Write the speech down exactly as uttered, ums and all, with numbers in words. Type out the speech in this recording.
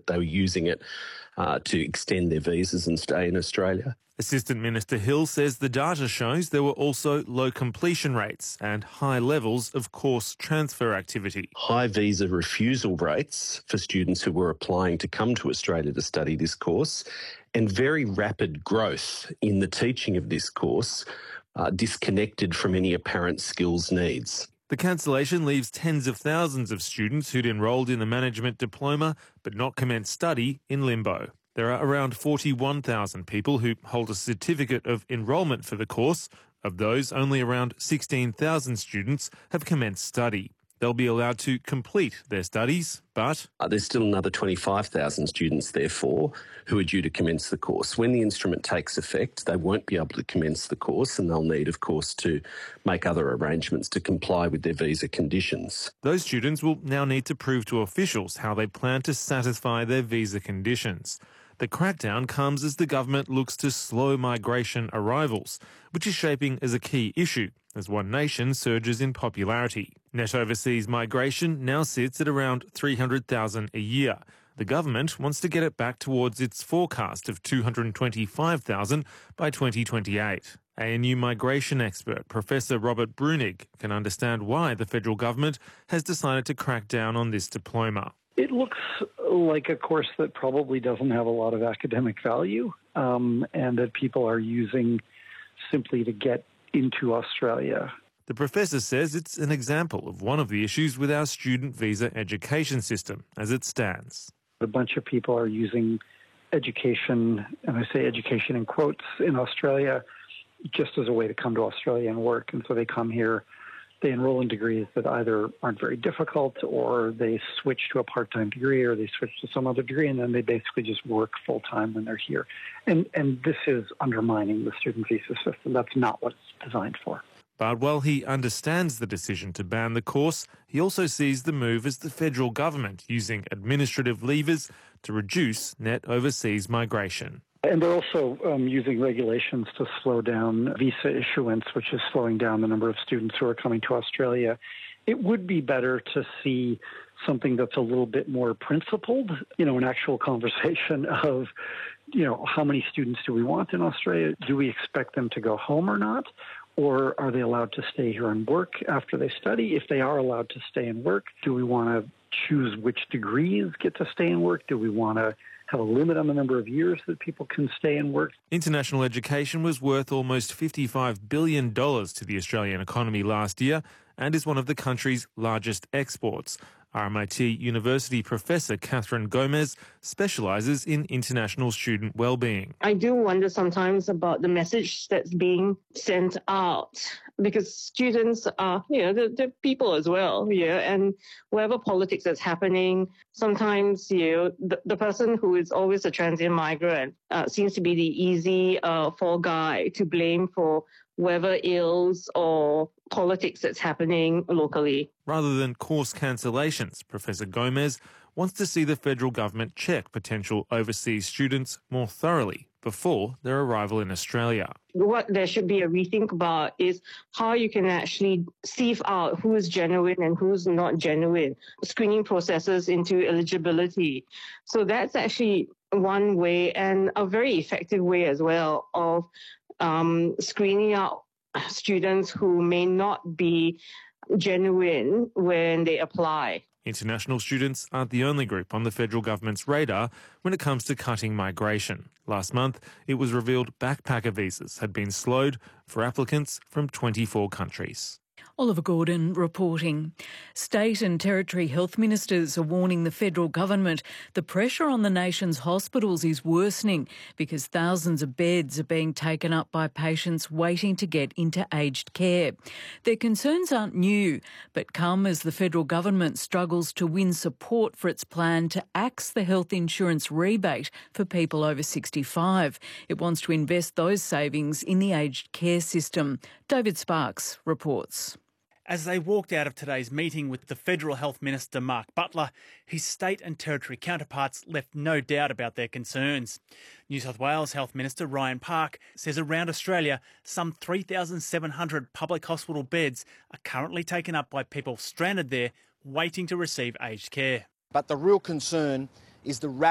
but they were using it uh, to extend their visas and stay in Australia. Assistant Minister Hill says the data shows there were also low completion rates and high levels of course transfer activity. High visa refusal rates for students who were applying to come to Australia to study this course, and very rapid growth in the teaching of this course, uh, disconnected from any apparent skills needs. The cancellation leaves tens of thousands of students who'd enrolled in the management diploma but not commenced study in limbo. There are around forty-one thousand people who hold a certificate of enrolment for the course. Of those, only around sixteen thousand students have commenced study. They'll be allowed to complete their studies, but Uh, there's still another twenty-five thousand students, therefore, who are due to commence the course. When the instrument takes effect, they won't be able to commence the course, and they'll need, of course, to make other arrangements to comply with their visa conditions. those students will now need to prove to officials how they plan to satisfy their visa conditions. The crackdown comes as the government looks to slow migration arrivals, which is shaping as a key issue as One Nation surges in popularity. Net overseas migration now sits at around three hundred thousand a year. The government wants to get it back towards its forecast of two hundred twenty-five thousand by twenty twenty-eight. A N U migration expert Professor Robert Brunig can understand why the federal government has decided to crack down on this diploma. It looks like a course that probably doesn't have a lot of academic value, um, and that people are using simply to get into Australia. The professor says it's an example of one of the issues with our student visa education system as it stands. A bunch of people are using education, and I say education in quotes, in Australia just as a way to come to Australia and work. And so they come here, they enroll in degrees that either aren't very difficult, or they switch to a part-time degree, or they switch to some other degree, and then they basically just work full-time when they're here. And and this is undermining the student visa system. That's not what it's designed for. But while he understands the decision to ban the course, he also sees the move as the federal government using administrative levers to reduce net overseas migration. And they're also um, using regulations to slow down visa issuance, which is slowing down the number of students who are coming to Australia. It would be better to see something that's a little bit more principled, you know, an actual conversation of, you know, how many students do we want in Australia? Do we expect them to go home or not? Or are they allowed to stay here and work after they study? If they are allowed to stay and work, do we want to choose which degrees get to stay and work? Do we want to have a limit on the number of years that people can stay and work? International education was worth almost fifty-five billion dollars to the Australian economy last year and is one of the country's largest exports. R M I T University professor Catherine Gomez specialises in international student wellbeing. I do wonder sometimes about the message that's being sent out, because students are, you know, they're, they're people as well, yeah, and whatever politics that's happening, sometimes, you know, the, the person who is always a transient migrant uh, seems to be the easy uh, fall guy to blame for whatever ills or politics that's happening locally. Rather than course cancellations, Professor Gomez wants to see the federal government check potential overseas students more thoroughly before their arrival in Australia. What there should be a rethink about is how you can actually sieve out who is genuine and who's not genuine, screening processes into eligibility. So that's actually one way, and a very effective way as well, of um, screening out students who may not be genuine when they apply. International students aren't the only group on the federal government's radar when it comes to cutting migration. Last month, it was revealed backpacker visas had been slowed for applicants from twenty-four countries. Oliver Gordon reporting. State and Territory health ministers are warning the federal government the pressure on the nation's hospitals is worsening because thousands of beds are being taken up by patients waiting to get into aged care. Their concerns aren't new, but come as the federal government struggles to win support for its plan to axe the health insurance rebate for people over sixty-five. It wants to invest those savings in the aged care system. David Sparks reports. As they walked out of today's meeting with the Federal Health Minister Mark Butler, his state and territory counterparts left no doubt about their concerns. New South Wales Health Minister Ryan Park says around Australia, some three thousand seven hundred public hospital beds are currently taken up by people stranded there waiting to receive aged care. But the real concern is the rapid